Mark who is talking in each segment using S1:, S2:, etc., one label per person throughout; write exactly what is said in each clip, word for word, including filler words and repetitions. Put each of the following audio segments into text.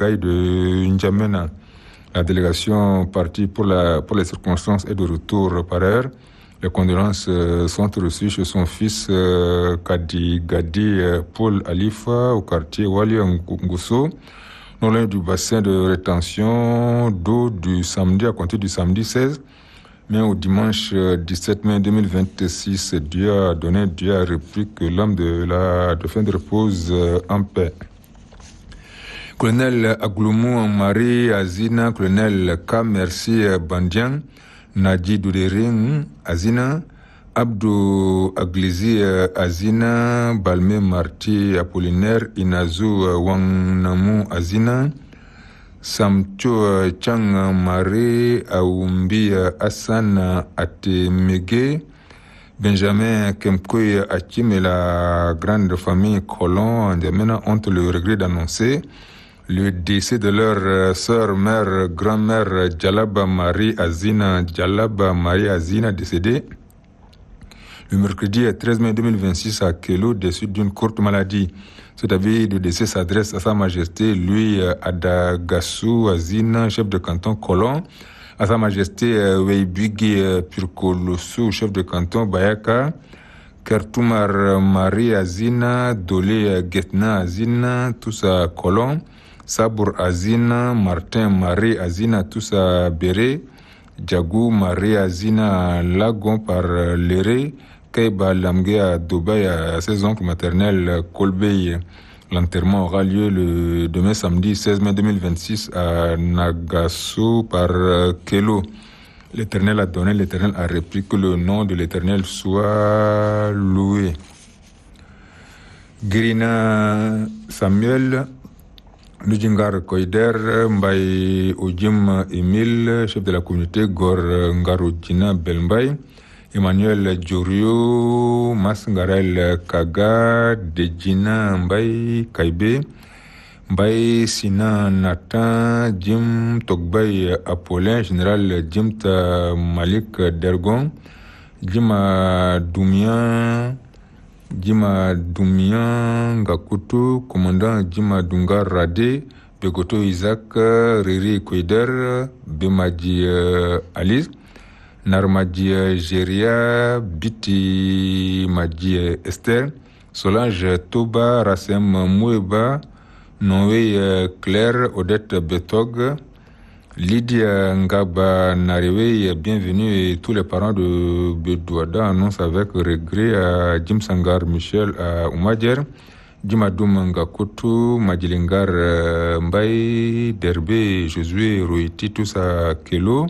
S1: Gaï de N'Djamena. La délégation partie pour, la, pour les circonstances est de retour par ailleurs. Les condoléances euh, sont reçues chez son fils euh, Kadi Gadi euh, Paul Alifa au quartier Wali Ngusso, non loin du bassin de rétention d'eau du samedi à compter du samedi seize. Mais au dimanche dix-sept mai deux mille vingt-six, Dieu a donné, Dieu a repris que l'homme de la de fin de repose en paix. Colonel Agloumou Marie Azina, colonel K. Merci Bandian, Nadi Doudering Azina, Abdou Aglizi Azina, Balmé Marti Apollinaire, Inazu Wangnamu Azina, Samcho Chang Marie Aoumbi Hassan Atemege, Benjamin Kemkoy Hakim et la grande famille Colon N'Djamena ont le regret d'annoncer le décès de leur sœur, mère, grand-mère Djalaba Marie Azina, Djalaba Marie Azina, décédée le mercredi treize mai deux mille vingt-six à Kelo, décédée d'une courte maladie. Cet avis de décès s'adresse à Sa Majesté Louis Adagassou Azina, chef de canton Colon, à Sa Majesté Weibigi Purkolosu, chef de canton Bayaka, Kertoumar Marie Azina, Dolé Getna Azina, tous à Colon, Sabour Azina, Martin Marie Azina, tous à Béré, Djagou Marie Azina, Lagon par Léré, Kaiba Lamgue à Dubaï à ses oncles maternels Kolbey. L'enterrement aura lieu le demain samedi seize mai deux mille vingt-six à Nagasso par Kelo. L'Éternel a donné, l'Éternel a repris, que le nom de l'Éternel soit loué. Grina Samuel, Nujingar Koider, Mbaye Ojim Emile, chef de la communauté Gor Ngarojina Belmbaye, Emmanuel Djorio, Masngarel Kaga, Dejina Mbaye Kaibe, Mbaye Sina Nathan, Jim Togbay Apollin, général Jimta Malik Dergon, Jima Doumian, Jima Doumian Gakutu, commandant Jima Dungar Rade, Begoto Isaac, Riri Koider, Bemadi Alice, Narmadi Geria, Biti Madi Esther, Solange Toba, Rassem Moueba, Noé Claire, Odette Betog, Lydia Ngaba Narewe, bienvenue, et tous les parents de Bedouada annoncent avec regret à Jim Sangar Michel à Oumadjer, Jim Adoum Ngakoto, Madjilingar Mbaye, Derbe, Josué, Roiti, tous à Kelo,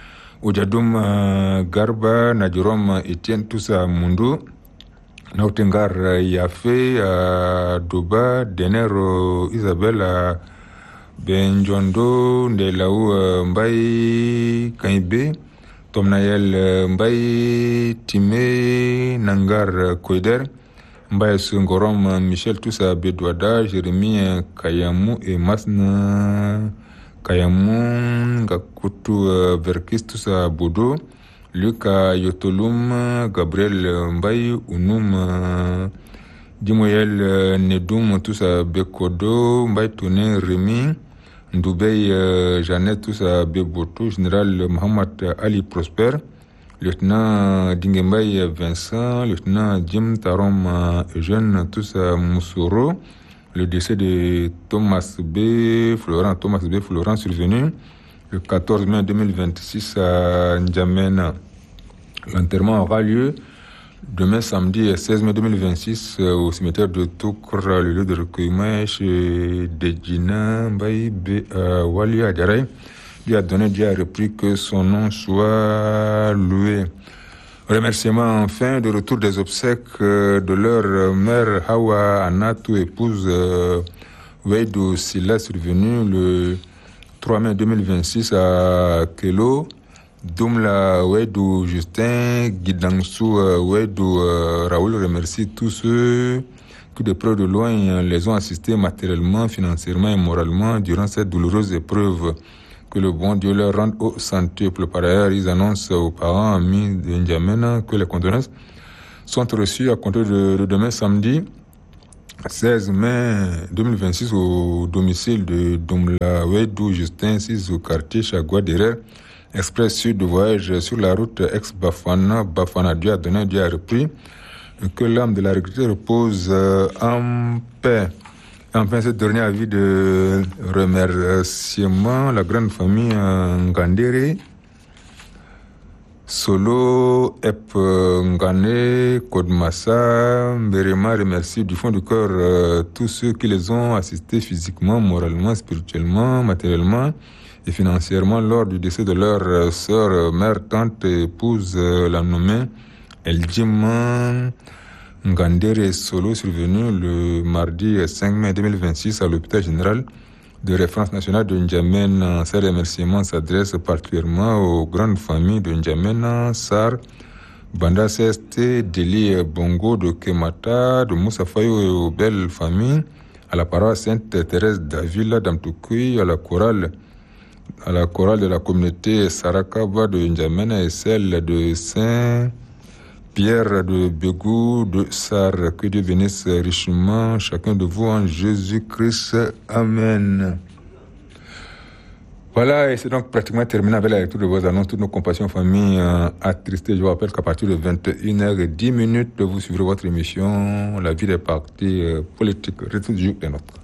S1: Ojadoum Garba, Nadjurom Etienne, tous à Mundo, Nautengar Yafé, à Doba, Denero Isabelle, à Benjondo, Ndelaou Mbaye, Kaïbe, Tomnaël Mbaye, Timé, Nangar Koider, Mbaye Sungorom, Michel Toussa Bedouada, Jérémy Kayamou et Masna Kayamou, Gakutu Verkis Toussa Bodo, Luka Yotolum, Gabriel Mbaye, Unum, Dimoyel Nedoum, Toussa Bekodo, Mbaye Touné Rémi, Ndoubey Jeannette, Toussa Beboto, général Mohamed Ali Prosper, lieutenant Dingembay Vincent, lieutenant Jim Tarom Eugène, Toussa Moussoro, le décès de Thomas B. Florent, Thomas B. Florent survenu le quatorze mai deux mille vingt-six à N'Djamena. L'enterrement aura lieu demain samedi seize mai deux mille vingt-six au cimetière de Toukr, le lieu de recueillement chez Dejina Mbaye Wali Adjaray. Dieu a donné, Dieu a repris, que son nom soit loué. Remerciement enfin de retour des obsèques de leur mère Hawa Anatou, épouse Weidou Silla, survenue le trois mai deux mille vingt-six à Kelo. Doumla Weidou Justin, Guidangsou Weidou Raoul remercie tous ceux qui de près ou de loin les ont assistés matériellement, financièrement et moralement durant cette douloureuse épreuve. Que le bon Dieu leur rende au centuple. Par ailleurs, ils annoncent aux parents, amis de N'Djamena, que les condoléances sont reçues à compter de, de demain samedi seize mai deux mille vingt-six, au domicile de Domla Weidou Justin, six au quartier Chagua-Derrière, express sud de voyage sur la route ex-Bafana, Bafana Dieu a donné, Dieu a repris. Que l'âme de la recrutée repose en paix. Enfin, ce dernier avis de remerciement, la grande famille Ngandere, Solo, Ep Ngane, Kodmassa, Berema remercie du fond du cœur euh, tous ceux qui les ont assistés physiquement, moralement, spirituellement, matériellement et financièrement lors du décès de leur euh, sœur, euh, mère, tante, épouse, euh, la nommée Eldjima Ngandere Solo, survenu le mardi cinq mai deux mille vingt-six à l'hôpital général de référence nationale de N'Djamena. Ces remerciements s'adressent particulièrement aux grandes familles de N'Djamena, Sar, Banda C S T, Deli Bongo de Kemata, de Moussa Fayo et aux belles familles, à la paroisse Sainte-Thérèse d'Avila d'Amtoukui, à la chorale à la chorale de la communauté Sarakaba de N'Djamena et celle de Saint Pierre de Bégou de Sar. Que Dieu bénisse richement chacun de vous en Jésus-Christ. Amen. Voilà, et c'est donc pratiquement terminé avec la lecture de vos annonces. Toutes nos compassions familles euh, attristées. Je vous rappelle qu'à partir de vingt et une heures dix, vous suivrez votre émission La vie des partis euh, politiques. Retour du jour des nôtres.